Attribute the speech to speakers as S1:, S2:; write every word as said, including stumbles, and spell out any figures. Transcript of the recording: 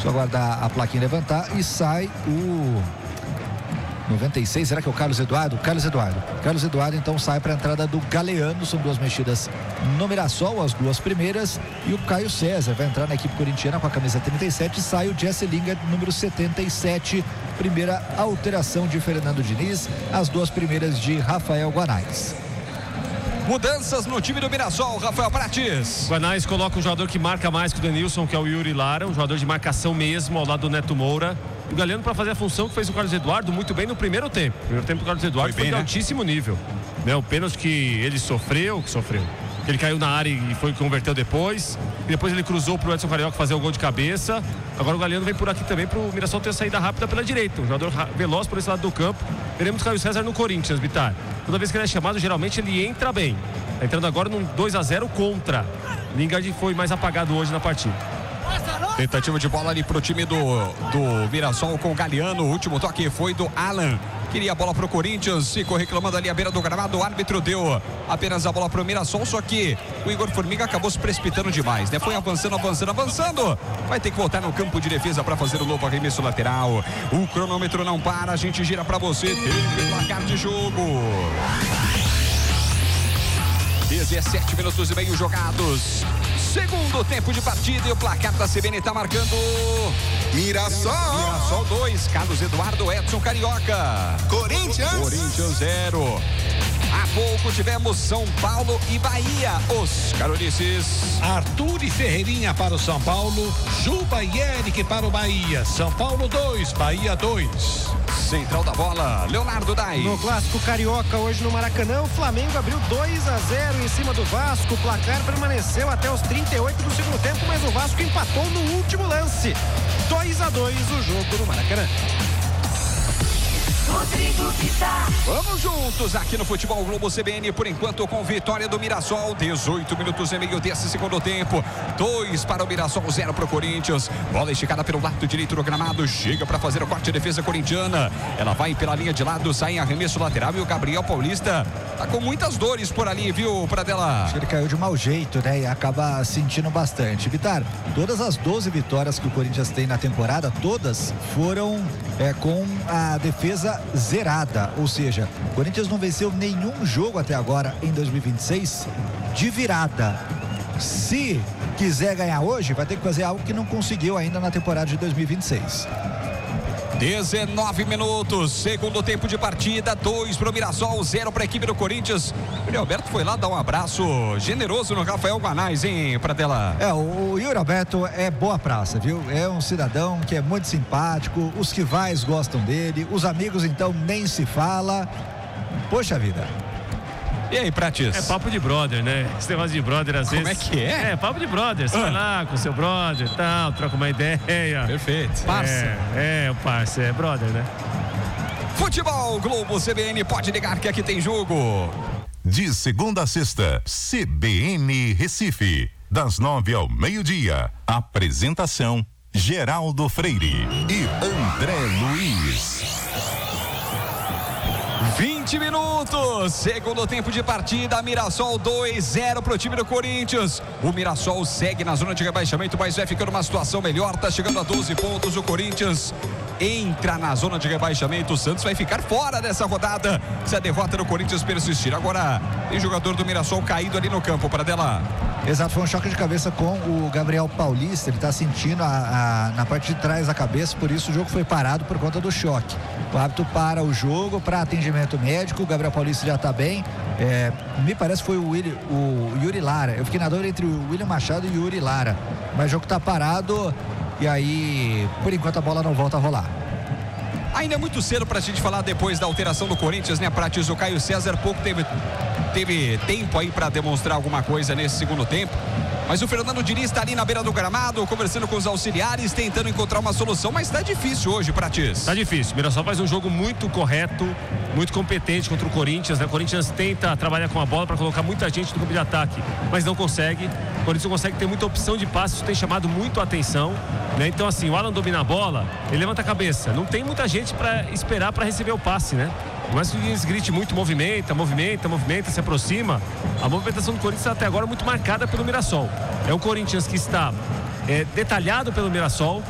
S1: Só aguardar a plaquinha levantar e sai o noventa e seis, será que é o Carlos Eduardo? Carlos Eduardo. Carlos Eduardo então sai para a entrada do Galeano, são duas mexidas no Mirassol, as duas primeiras, e o Caio César vai entrar na equipe corintiana com a camisa trinta e sete, sai o Jesse Lingard, número setenta e sete, primeira alteração de Fernando Diniz, as duas primeiras de Rafael Guanais.
S2: Mudanças no time do Mirassol, Rafael Prates.
S3: Guanais coloca um jogador que marca mais que o Denilson, que é o Yuri Lara, um jogador de marcação mesmo, ao lado do Neto Moura. O Galeano para fazer a função que fez o Carlos Eduardo muito bem no primeiro tempo. O primeiro tempo do Carlos Eduardo foi, foi bem, de né? altíssimo nível. Né? O pênalti que ele sofreu, que sofreu. Ele caiu na área e foi converteu depois. E depois ele cruzou pro Edson Carioca fazer o gol de cabeça. Agora o Galeano vem por aqui também pro Mirassol ter a saída rápida pela direita. Um jogador veloz por esse lado do campo. Teremos Caio César no Corinthians, Bitar. Toda vez que ele é chamado, geralmente ele entra bem. Tá entrando agora num dois a zero contra. Lingard foi mais apagado hoje na partida.
S2: Tentativa de bola ali pro time do, do Mirassol com o Galeano. O último toque foi do Alan. Queria a bola pro Corinthians, ficou reclamando ali à beira do gramado. O árbitro deu apenas a bola pro Mirassol, só que o Igor Formiga acabou se precipitando demais, né? Foi avançando, avançando, avançando. Vai ter que voltar no campo de defesa para fazer o novo arremesso lateral. O cronômetro não para, a gente gira para você. Tem placar de jogo. dezessete minutos e meio jogados. Segundo tempo de partida e o placar da C B N está marcando
S4: Mirassol.
S2: Mirassol dois, Carlos Eduardo, Edson Carioca.
S4: Corinthians.
S2: Corinthians zero. Há pouco tivemos São Paulo e Bahia. Os carolices.
S5: Arthur e Ferreirinha para o São Paulo. Juba e Eric para o Bahia. São Paulo dois, Bahia dois.
S2: Central da bola, Leonardo Dai.
S6: No clássico carioca hoje no Maracanã, o Flamengo abriu dois a zero em cima do Vasco. O placar permaneceu até os trinta e oito do segundo tempo, mas o Vasco empatou no último lance. dois a dois o jogo no Maracanã.
S2: Rodrigo Vitar. Vamos juntos aqui no Futebol Globo C B N, por enquanto com vitória do Mirassol, dezoito minutos e meio desse segundo tempo, dois para o Mirassol, zero para o Corinthians. Bola esticada pelo lado direito do gramado, chega para fazer o corte de defesa corintiana, ela vai pela linha de lado, sai em arremesso lateral e o Gabriel Paulista tá com muitas dores por ali, viu, Pradella?
S1: Acho que ele caiu de mau jeito, né, e acaba sentindo bastante. Vitar, todas as doze vitórias que o Corinthians tem na temporada, todas foram é, com a defesa zerada, ou seja, o Corinthians não venceu nenhum jogo até agora em dois mil e vinte e seis de virada. Se quiser ganhar hoje, vai ter que fazer algo que não conseguiu ainda na temporada de dois mil e vinte e seis.
S2: dezenove minutos, segundo tempo de partida, dois para o Mirassol, zero para a equipe do Corinthians. O Yuri Alberto foi lá dar um abraço generoso no Rafael Guanais, hein, Pradella?
S1: É, o Yuri Alberto é boa praça, viu? É um cidadão que é muito simpático, os rivais gostam dele, os amigos então nem se fala. Poxa vida.
S2: E aí, Prates?
S3: É papo de brother, né? Esse negócio de brother às
S2: Como
S3: vezes.
S2: Como é que é?
S3: É, papo de brother. Você
S2: ah.
S3: vai lá com seu brother e tal, troca uma ideia.
S2: Perfeito.
S3: Parça. É, é, o parça, é brother, né?
S2: Futebol Globo C B N, pode ligar que aqui tem jogo.
S7: De segunda a sexta, C B N Recife. Das nove ao meio-dia. Apresentação: Geraldo Freire e André Luiz.
S2: vinte minutos, segundo tempo de partida, Mirassol dois a zero para o time do Corinthians. O Mirassol segue na zona de rebaixamento, mas vai ficando uma situação melhor, tá chegando a doze pontos. O Corinthians entra na zona de rebaixamento, o Santos vai ficar fora dessa rodada se a derrota do Corinthians persistir. Agora tem jogador do Mirassol caído ali no campo, Pradella.
S1: Exato, foi um choque de cabeça com o Gabriel Paulista, ele está sentindo a, a, na parte de trás da cabeça, por isso o jogo foi parado por conta do choque. O árbitro para o jogo para atendimento médico, o Gabriel Paulista já está bem, é, me parece que foi o, Willi, o Yuri Lara, eu fiquei na dor entre o William Machado e o Yuri Lara, mas o jogo está parado e aí, por enquanto a bola não volta a rolar.
S2: Ainda é muito cedo para a gente falar depois da alteração do Corinthians, né, Prates? O Caio César pouco teve, teve tempo aí para demonstrar alguma coisa nesse segundo tempo. Mas o Fernando Diniz está ali na beira do gramado, conversando com os auxiliares, tentando encontrar uma solução, mas está difícil hoje, Prates.
S3: Tá difícil. O Mirassol faz um jogo muito correto, muito competente contra o Corinthians, né? O Corinthians tenta trabalhar com a bola para colocar muita gente no campo de ataque, mas não consegue. O Corinthians não consegue ter muita opção de passe, isso tem chamado muito a atenção, né? Então, assim, o Alan domina a bola, ele levanta a cabeça. Não tem muita gente para esperar para receber o passe, né? Mas que eles grite muito, movimenta, movimenta, movimenta, se aproxima. A movimentação do Corinthians até agora é muito marcada pelo Mirassol. É o Corinthians que está é, detalhado pelo Mirassol,